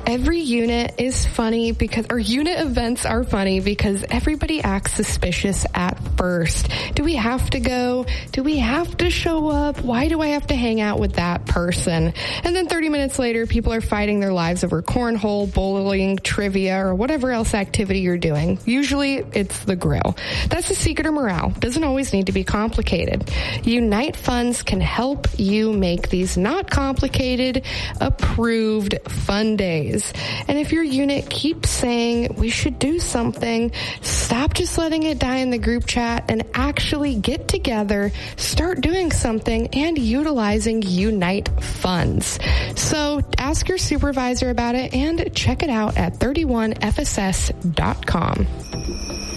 Every unit is funny or unit events are funny because everybody acts suspicious at first. Do we have to go? Do we have to show up? Why do I have to hang out with that person? And then 30 minutes later, people are fighting their lives over cornhole, bowling, trivia, or whatever else activity you're doing. Usually, it's the grill. That's the secret of morale. Doesn't always need to be complicated. Unite Funds can help you make these not complicated, approved fun days. And if your unit keeps saying we should do something, stop just letting it die in the group chat and actually get together, start doing something, and utilizing Unite Funds. So ask your supervisor about it and check it out at 31fss.com.